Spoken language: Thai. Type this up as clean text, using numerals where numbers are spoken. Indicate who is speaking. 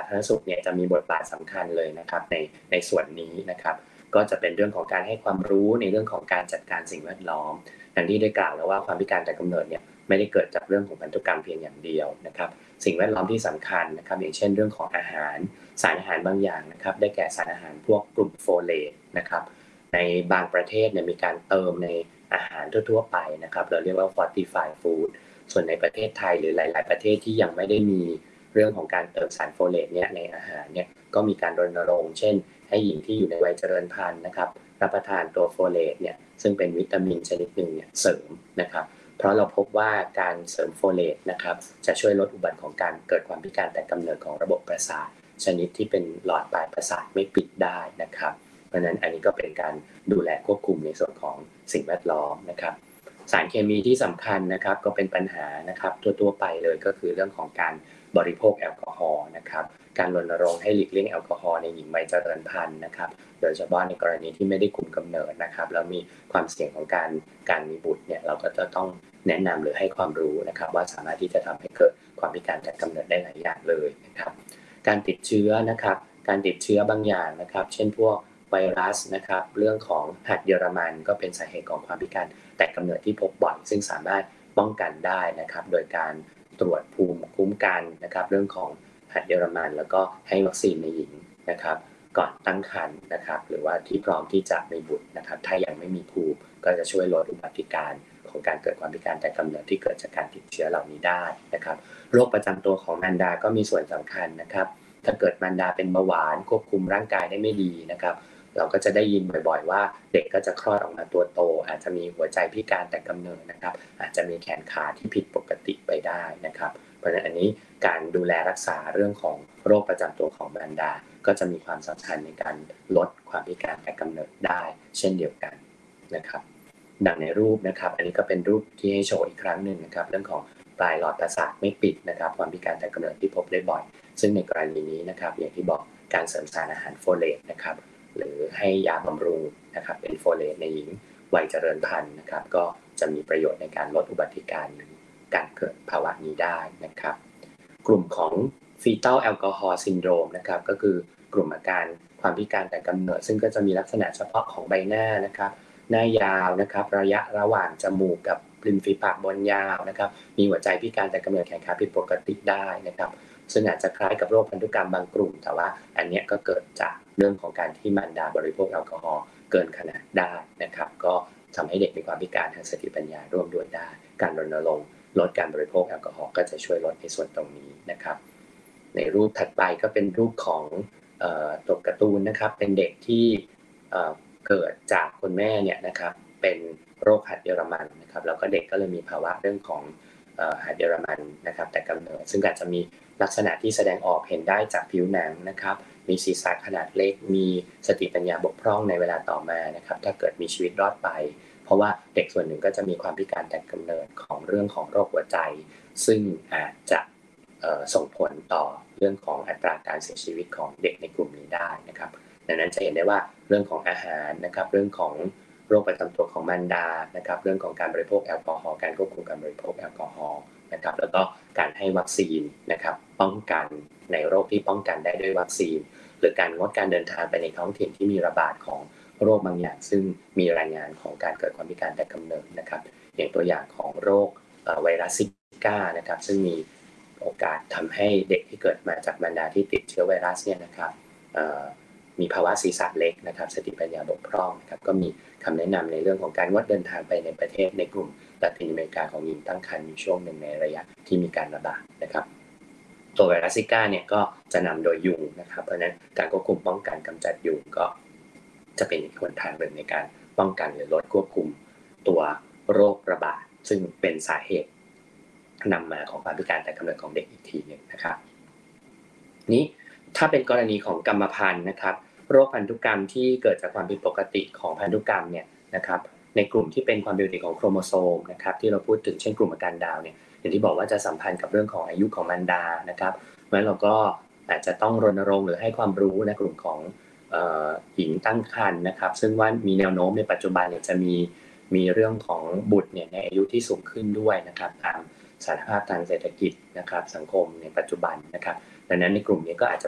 Speaker 1: าธารณสุขเนี่ยจะมีบทบาทสำคัญเลยนะครับในส่วนนี้นะครับก็จะเป็นเรื่องของการให้ความรู้ในเรื่องของการจัดการสิ่งแวดล้อมอย่างที่ได้กล่าวแล้วว่าความพิการแต่กำเนิดเนี่ยไม่ได้เกิดจากเรื่องของพันธุกรรมเพียงอย่างเดียวนะครับสิ่งแวดล้อมที่สำคัญนะครับอย่างเช่นเรื่องของอาหารสารอาหารบางอย่างนะครับได้แก่สารอาหารพวกกลุ่มโฟเลตนะครับในบางประเทศเนี่ยมีการเติมในอาหารทั่วๆไปนะครับเราเรียกว่า fortified food ส่วนในประเทศไทยหรือหลายๆประเทศที่ยังไม่ได้มีเรื่องของการเติมสารโฟเลตเนี่ยในอาหารเนี่ยก็มีการรณรงค์เช่นให้หญิงที่อยู่ในวัยเจริญพันธุ์นะครับรับประทานตัวโฟเลตเนี่ยซึ่งเป็นวิตามินชนิดหนึ่งเนี่ยเสริมนะครับเพราะเราพบว่าการเสริมโฟเลตนะครับจะช่วยลดอุบัติของการเกิดความพิการแต่กำเนิดของระบบประสาทชนิดที่เป็นหลอดปลายประสาทไม่ปิดได้นะครับเพราะฉะนั้นอันนี้ก็เป็นการดูแลควบคุมในส่วนของสิ่งแวดล้อมนะครับสารเคมีที่สำคัญนะครับก็เป็นปัญหานะครับทั่วๆไปเลยก็คือเรื่องของการบริโภคแอลกอฮอล์นะครับการรณรงค์ให้หลีกเลี่ยงแอลกอฮอล์ในหญิงวัยเจริญพันธุ์นะครับโดยเฉพาะในกรณีที่ไม่ได้คุมกำเนิดนะครับแล้วมีความเสี่ยงของการมีบุตรเนี่ยเราก็จะต้องแนะนำหรือให้ความรู้นะครับว่าสามารถที่จะทำให้เกิดความพิการแต่กำเนิดได้หลายอย่างเลยนะครับการติดเชื้อนะครับการติดเชื้อบางอย่างนะครับเช่นพวกไวรัสนะครับเรื่องของหัดเยอรมันก็เป็นสาเหตุของความพิการแต่กำเนิดที่พบบ่อยซึ่งสามารถป้องกันได้นะครับโดยการตรวจภูมิคุ้มกันนะครับเรื่องของหัดเยอรมันแล้วก็ให้วัคซีนในหญิงนะครับก่อนตั้งครรภ์นะครับหรือว่าที่พร้อมที่จะมีบุตรนะครับถ้ายังไม่มีภูมิก็จะช่วยลดอุบัติการของการเกิดความพิการแต่กำเนิดที่เกิดจากการติดเชื้อเหล่านี้ได้นะครับโรคประจำตัวของมารดาก็มีส่วนสำคัญนะครับถ้าเกิดมารดาเป็นเบาหวานควบคุมร่างกายได้ไม่ดีนะครับเราก็จะได้ยินบ่อยๆว่าเด็กก็จะคลอดออกมาตัวโตอาจจะมีหัวใจพิการแต่กำเนิดนะครับอาจจะมีแขนขาที่ผิดปกติไปได้นะครับเพราะฉะนั้นอันนี้การดูแลรักษาเรื่องของโรคประจำตัวของมารดาก็จะมีความสำคัญในการลดความพิการแต่กำเนิดได้เช่นเดียวกันนะครับดังในรูปนะครับอันนี้ก็เป็นรูปที่ให้โชว์อีกครั้งหนึ่งนะครับเรื่องของปลายหลอดประสาทไม่ปิดนะครับความพิการแต่กำเนิดที่พบได้บ่อยซึ่งในกรณีนี้นะครับอย่างที่บอกการเสริมสารอาหารโฟเลตนะครับหรือให้ยาบำรุงนะครับเป็นโฟเลตในหญิงวัยเจริญพันธุ์นะครับก็จะมีประโยชน์ในการลดอุบัติการหรือการเกิดภาวะนี้ได้นะครับกลุ่มของ fetal alcohol syndrome นะครับก็คือกลุ่มอาการความพิการแต่กำเนิดซึ่งก็จะมีลักษณะเฉพาะของใบหน้านะครับหน้ายาวนะครับระยะระหว่างจมูกกับริมฝีปากบนยาวนะครับมีหัวใจพิการแต่กำเนิดแขนขาผิดปกติได้นะครับซึ่งอาจจะคล้ายกับโรคพันธุกรรมบางกลุ่มแต่ว่าอันนี้ก็เกิดจากเรื่องของการที่มารดาบริโภคแอลกอฮอล์เกินขนาดได้นะครับก็ทำให้เด็กมีความพิการทางสติปัญญาร่วมด้วยได้การรณรงค์ลดการบริโภคแอลกอฮอล์ก็จะช่วยลดในส่วนตรงนี้นะครับในรูปถัดไปก็เป็นรูปของตัวการ์ตูนนะครับเป็นเด็กที่เกิดจากคุณแม่เนี่ยนะครับเป็นโรคหัดเยอรมันนะครับแล้วก็เด็กก็เลยมีภาวะเรื่องของหัดเยอรมันนะครับแต่กำเนิดซึ่งอาจจะมีลักษณะที่แสดงออกเห็นได้จากผิวหนังนะครับมีศีรษะขนาดเล็กมีสติปัญญาบกพร่องในเวลาต่อมานะครับถ้าเกิดมีชีวิตรอดไปเพราะว่าเด็กส่วนหนึ่งก็จะมีความพิการแต่กำเนิดของเรื่องของโรคหัวใจซึ่งอาจจะส่งผลต่อเรื่องของอัตราการเสียชีวิตของเด็กในกลุ่มนี้ได้นะครับดังนั้นจะเห็นได้ว่าเรื่องของอาหารนะครับเรื่องของโรคประจำตัวของมารดานะครับเรื่องของการบริโภคแอลกอฮอล์การควบคุมการบริโภคแอลกอฮอล์นะครับแล้วก็การให้วัคซีนนะครับป้องกันในโรคที่ป้องกันได้ด้วยวัคซีนหรือการงดการเดินทางไปในท้องถิ่นที่มีระบาดของโรคบางอย่างซึ่งมีรายงานของการเกิดความพิการแต่กำเนิดนะครับอย่างตัวอย่างของโรคไวรัสซิก้านะครับซึ่งมีโอกาสทำให้เด็กที่เกิดมาจากมารดาที่ติดเชื้อไวรัสเนี่ยนะครับมีภาวะศีรษะเล็กนะครับสติปัญญาบกพร่องนะครับก็มีคำแนะนำในเรื่องของการงดเดินทางไปในประเทศในกลุ่มลาตินอเมริกาของหญิงตั้งครรภ์อยู่ช่วงหนึ่งในระยะที่มีการระบาดนะครับตัวไวรัสซิก้าเนี่ยก็จะนำโดยยุงนะครับเพราะฉะนั้นการควบคุมป้องกันกำจัดยุงก็จะเป็นอีกหนทางหนึ่งในการป้องกันหรือลดควบคุมตัวโรคระบาดซึ่งเป็นสาเหตุนำมาของความพิการแต่กำเนิดของเด็กอีกทีหนึ่งนะครับนี้ถ้าเป็นกรณีของกรรมพันธุ์นะครับโรคพันธุกรรมที่เกิดจากความผิดปกติของพันธุกรรมเนี่ยนะครับในกลุ่มที่เป็นความผิดปกติของโครโมโซมนะครับที่เราพูดถึงเช่นกลุ่มอาการดาวน์เนี่ยอย่างที่บอกว่าจะสัมพันธ์กับเรื่องของอายุของมารดานะครับเพราะฉะนั้นเราก็อาจจะต้องรณรงค์หรือให้ความรู้ในกลุ่มของหญิงตั้งครรภ์นะครับซึ่งว่ามีแนวโน้มในปัจจุบันเนี่ยจะมีเรื่องของบุตรเนี่ยในอายุที่สูงขึ้นด้วยนะครับตามสถานภาพทางเศรษฐกิจนะครับสังคมในปัจจุบันนะครับดังนั้นในกลุ่มนี้ก็อาจจะ